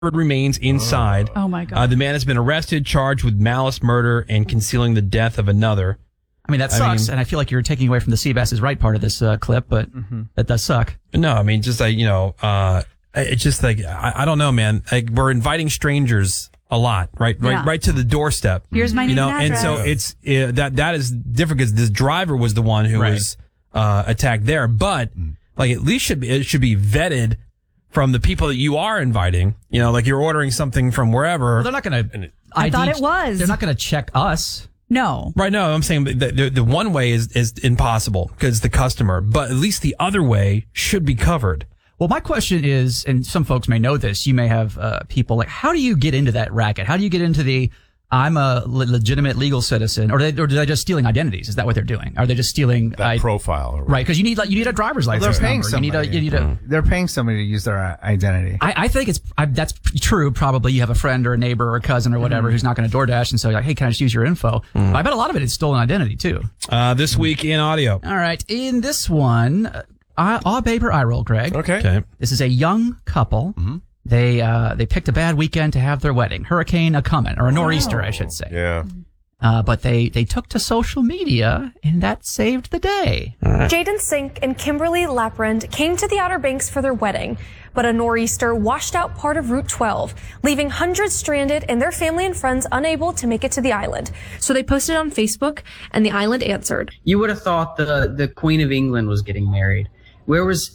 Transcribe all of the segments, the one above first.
remains inside. Oh my God. The man has been arrested, charged with malice, murder, and concealing the death of another. I mean, that sucks, and I feel like you're taking away from the Seabass is right part of this clip, but that does suck. No, I mean, just like, it's just like, I don't know, man. Like, we're inviting strangers a lot, right to the doorstep. Here's my name and address. And so it's that is different because this driver was the one who was attacked there, but like at least it should be vetted from the people that you are inviting. Like you're ordering something from wherever. Well, they're not going to. I thought it was. They're not going to check us. No. Right. No, I'm saying the one way is impossible because the customer, but at least the other way should be covered. Well, my question is, and some folks may know this, you may have people like, how do you get into that racket? How do you get into the, I'm a legitimate legal citizen, or are they just stealing identities? Is that what they're doing? Are they just stealing that profile? Right, because you need a driver's license. They're paying somebody. They're paying somebody to use their identity. I think that's true. Probably you have a friend or a neighbor or a cousin or whatever who's not going to DoorDash, and so you're like, hey, can I just use your info? But I bet a lot of it is stolen identity too. This week in audio. All right, in this one, all paper eye roll, Greg. Okay. This is a young couple. They picked a bad weekend to have their wedding. Hurricane a-comin', or a nor'easter, I should say. Yeah. But they took to social media, and that saved the day. Jaden Sink and Kimberly Laprand came to the Outer Banks for their wedding, but a nor'easter washed out part of Route 12, leaving hundreds stranded and their family and friends unable to make it to the island. So they posted on Facebook, and the island answered. You would have thought the Queen of England was getting married. Where was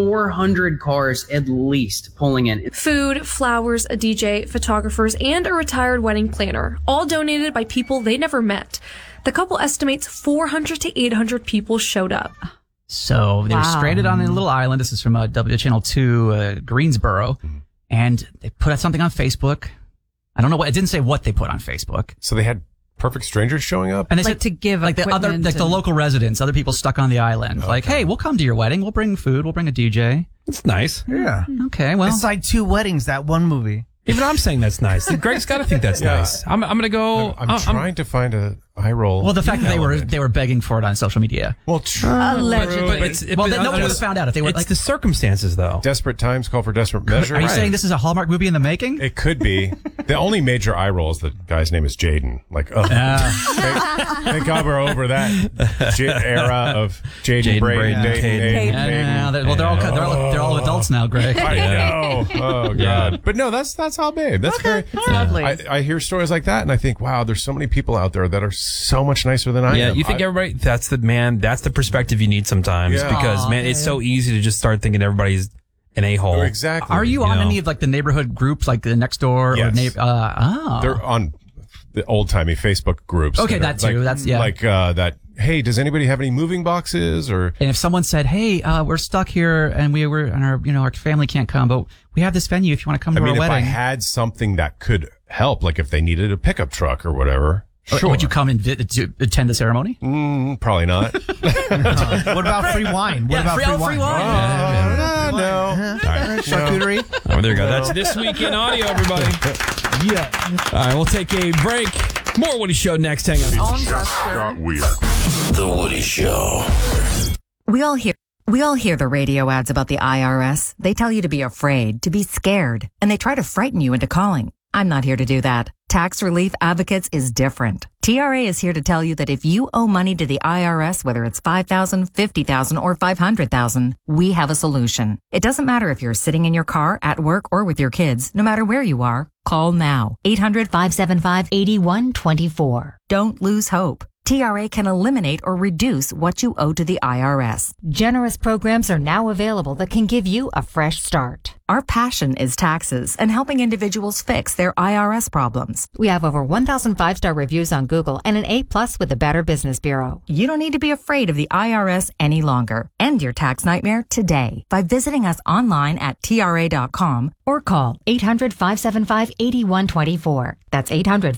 400 cars at least pulling in. Food, flowers, a DJ, photographers, and a retired wedding planner, all donated by people they never met. The couple estimates 400 to 800 people showed up. So they were stranded on a little island. This is from W Channel 2, Greensboro. And they put out something on Facebook. I don't know what, it didn't say what they put on Facebook. So they had perfect strangers showing up, and they said to give like the local residents, other people stuck on the island. Okay. Like, hey, we'll come to your wedding. We'll bring food. We'll bring a DJ. It's nice. Yeah. Okay. Well, it's like two weddings. That one movie. Even I'm saying that's nice. Greg's got to think that's nice. I'm going to go. I'm trying to find a eye roll. Well, the fact that they were begging for it on social media. Well, true. Allegedly. Nobody would have found out if they were. It's like the circumstances, though. Desperate times call for desperate measures. Are you saying this is a Hallmark movie in the making? It could be. The only major eye roll is the guy's name is Jaden. Like, thank God we're over that era of Jaden Braden. They're all adults now, Greg. I know. Oh God. Yeah. But no, that's how babe. That's very lovely. I hear stories like that, and I think, wow, there's so many people out there that are so much nicer than I am. Yeah, you think everybody? That's the perspective you need sometimes because it's so easy to just start thinking everybody's an a-hole. Oh, exactly. Are you on any of like the neighborhood groups, like the next door? Yes. Or They're on the old timey Facebook groups. Okay, that too. That's like that. Hey, does anybody have any moving boxes? Or and if someone said, "Hey, we're stuck here and our family can't come, but we have this venue if you want to come to our wedding." If I had something that could help, like if they needed a pickup truck or whatever. Sure. Would you come and attend the ceremony? Probably not. What about free wine? What about free wine? No. Charcuterie? Oh, there you go. That's This Week in Audio, everybody. Yeah. All right, we'll take a break. More Woody Show next. Hang on. Got weird. The Woody Show. We all hear the radio ads about the IRS. They tell you to be afraid, to be scared, and they try to frighten you into calling. I'm not here to do that. Tax Relief Advocates is different. TRA is here to tell you that if you owe money to the IRS, whether it's $5,000, $50,000, or $500,000, we have a solution. It doesn't matter if you're sitting in your car, at work, or with your kids. No matter where you are, call now. 800-575-8124. Don't lose hope. TRA can eliminate or reduce what you owe to the IRS. Generous programs are now available that can give you a fresh start. Our passion is taxes and helping individuals fix their IRS problems. We have over 1,000 5-star reviews on Google and an A+ with the Better Business Bureau. You don't need to be afraid of the IRS any longer. End your tax nightmare today by visiting us online at TRA.com or call 800-575-8124. That's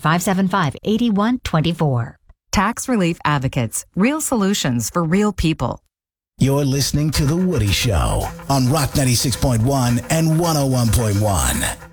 800-575-8124. Tax Relief Advocates. Real solutions for real people. You're listening to The Woody Show on Rock 96.1 and 101.1.